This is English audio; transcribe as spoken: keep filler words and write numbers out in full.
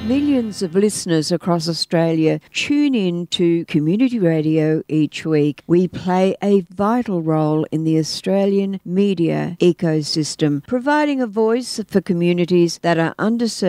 Millions of listeners across Australia tune in to community radio each week. We play a vital role in the Australian media ecosystem, providing a voice for communities that are underserved